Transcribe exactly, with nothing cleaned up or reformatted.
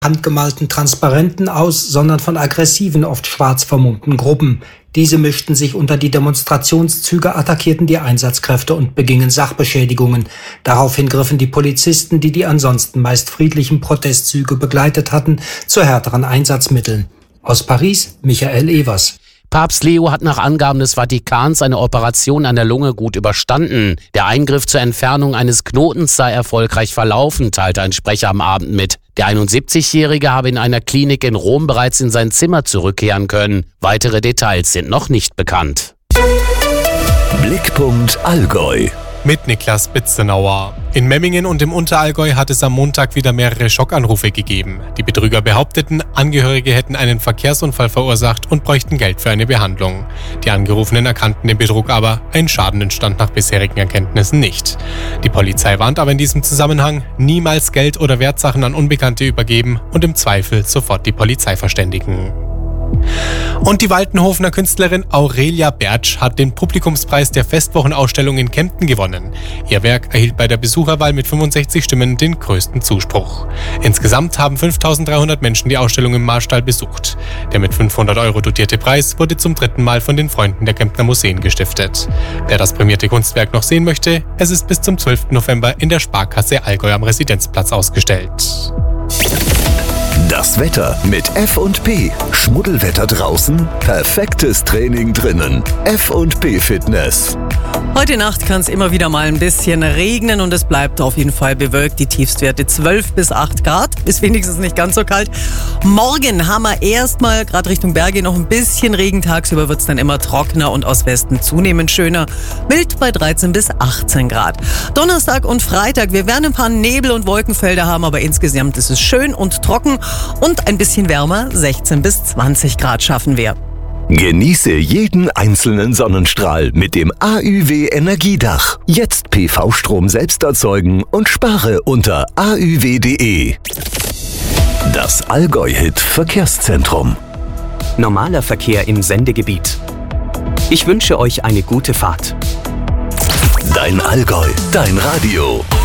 handgemalten Transparenten aus, sondern von aggressiven, oft schwarz vermummten Gruppen. Diese mischten sich unter die Demonstrationszüge, attackierten die Einsatzkräfte und begingen Sachbeschädigungen. Daraufhin griffen die Polizisten, die die ansonsten meist friedlichen Protestzüge begleitet hatten, zu härteren Einsatzmitteln. Aus Paris, Michael Evers. Papst Leo hat nach Angaben des Vatikans eine Operation an der Lunge gut überstanden. Der Eingriff zur Entfernung eines Knotens sei erfolgreich verlaufen, teilte ein Sprecher am Abend mit. Der einundsiebzigjährige habe in einer Klinik in Rom bereits in sein Zimmer zurückkehren können. Weitere Details sind noch nicht bekannt. Blickpunkt Allgäu. Mit Niklas Bitzenauer. In Memmingen und im Unterallgäu hat es am Montag wieder mehrere Schockanrufe gegeben. Die Betrüger behaupteten, Angehörige hätten einen Verkehrsunfall verursacht und bräuchten Geld für eine Behandlung. Die Angerufenen erkannten den Betrug aber, ein Schaden entstand nach bisherigen Erkenntnissen nicht. Die Polizei warnt aber in diesem Zusammenhang, niemals Geld oder Wertsachen an Unbekannte übergeben und im Zweifel sofort die Polizei verständigen. Und die Waltenhofener Künstlerin Aurelia Bertsch hat den Publikumspreis der Festwochenausstellung in Kempten gewonnen. Ihr Werk erhielt bei der Besucherwahl mit fünfundsechzig Stimmen den größten Zuspruch. Insgesamt haben fünftausenddreihundert Menschen die Ausstellung im Marstall besucht. Der mit fünfhundert Euro dotierte Preis wurde zum dritten Mal von den Freunden der Kemptner Museen gestiftet. Wer das prämierte Kunstwerk noch sehen möchte, es ist bis zum zwölften November in der Sparkasse Allgäu am Residenzplatz ausgestellt. Das Wetter mit F und P. Schmuddelwetter draußen, perfektes Training drinnen. F und P Fitness. Heute Nacht kann es immer wieder mal ein bisschen regnen und es bleibt auf jeden Fall bewölkt. Die Tiefstwerte zwölf bis acht Grad. Ist wenigstens nicht ganz so kalt. Morgen haben wir erstmal gerade Richtung Berge noch ein bisschen Regen. Tagsüber wird es dann immer trockener und aus Westen zunehmend schöner. Mild bei dreizehn bis achtzehn Grad. Donnerstag und Freitag, wir werden ein paar Nebel- und Wolkenfelder haben, aber insgesamt ist es schön und trocken und ein bisschen wärmer. sechzehn bis zwanzig Grad schaffen wir. Genieße jeden einzelnen Sonnenstrahl mit dem A Ü W Energiedach. Jetzt P V-Strom selbst erzeugen und spare unter a ü w punkt de. Das Allgäu-Hit Verkehrszentrum. Normaler Verkehr im Sendegebiet. Ich wünsche euch eine gute Fahrt. Dein Allgäu, dein Radio.